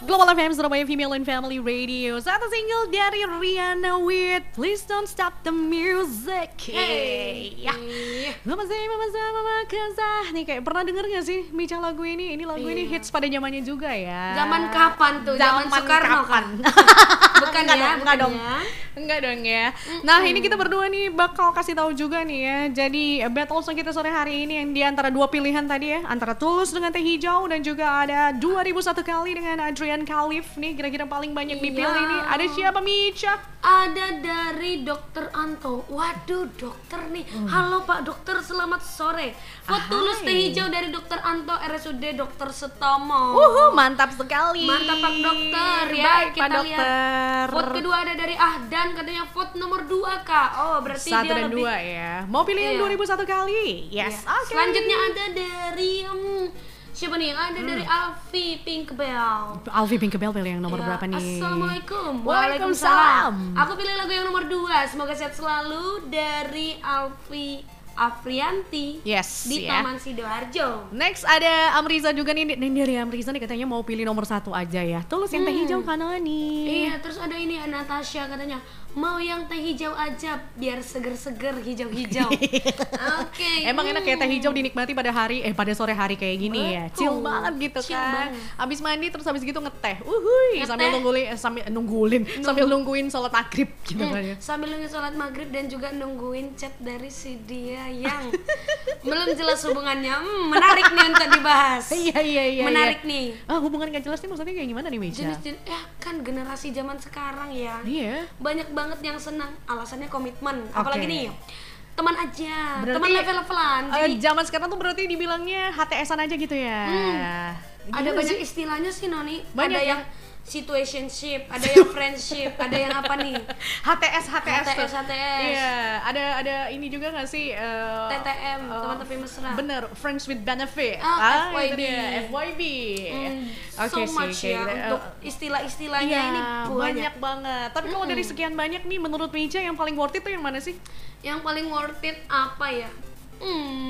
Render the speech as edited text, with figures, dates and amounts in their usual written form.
Global FM Surabaya Female and Family Radio. Satu single dari Rihanna with Please Don't Stop the Music. Hey, ya. Mama say, mama kasah. Nih kayak pernah denger gak sih Mica lagu ini? Ini lagu ini hits pada zamannya juga ya. Zaman kapan tuh? Zaman Soekarno kan? Bukan ya? Enggak dong. Enggak dong ya. Nah, ini kita berdua nih bakal kasih tahu juga nih ya. Jadi battle song kita sore hari ini yang di antara dua pilihan tadi ya, antara Tulus dengan Teh Hijau dan juga ada 2001 kali dengan Adrian Khalif nih. Kira-kira paling banyak dipilih nih. Ada siapa Mica? Ada dari Dokter Anto. Waduh, dokter nih. Halo Pak Dokter, selamat sore. Vote Tulus Teh Hijau dari Dokter Anto RSUD Dr. Sutomo. Mantap sekali. Mantap Pak Dokter ya. Baik, Kita Pak lihat. Dokter. Vote kedua ada dari Ahdan, katanya vote nomor 2 Kak. Oh, berarti 1 dia dan lebih 2 ya. Mau pilih yang 2001 kali? Yes. Iya. Oke. Selanjutnya ada dari siapa nih? Ada dari Alfi Pinkbell. Alfi Pinkbell pilih yang nomor Ya, berapa nih? Assalamualaikum. Waalaikumsalam. Aku pilih lagu yang nomor 2. Semoga sehat selalu dari Alfi Afrianti. Yes, Di ya. Taman Sidoarjo. Next ada Amriza juga nih. Dari Amriza nih katanya mau pilih nomor 1 aja ya. Tulus yang Teh Hijau kanan nih. Iya, terus ada ini Natasha katanya mau yang teh hijau aja biar seger-seger hijau-hijau. Oke. Emang enak ya teh hijau dinikmati pada pada sore hari kayak gini ya. Betul. Chill banget gitu Chill kan. banget. Abis mandi terus habis gitu ngeteh. Uhuy, sambil nungguin sholat maghrib gitu kan ya. Sambil nunggu sholat maghrib dan juga nungguin chat dari si dia yang belum jelas hubungannya. Menarik nih untuk dibahas. Iya. Menarik nih. Hubungan gak jelas nih maksudnya kayak gimana nih Meja? Jenis kan generasi zaman sekarang ya. Iya. Banyak banget yang senang, alasannya komitmen. Oke. Apalagi nih teman aja, Berarti, teman level-levelan. Jadi zaman sekarang tuh berarti dibilangnya HTS-an aja gitu ya. ada Gimana banyak sih? istilahnya sih Noni. Banyak ada ya? yang situationship, ada yang friendship, ada yang apa nih? HTS tuh. HTS. Iya, ada ini juga nggak sih? TTM, teman tapi mesra. Bener, friends with benefit. FYB. Itu dia, FYB. So much ya untuk istilah-istilahnya ini banyak banget. Tapi kalau dari sekian banyak nih, menurut Meja yang paling worth it tuh yang mana sih? Yang paling worth it apa ya?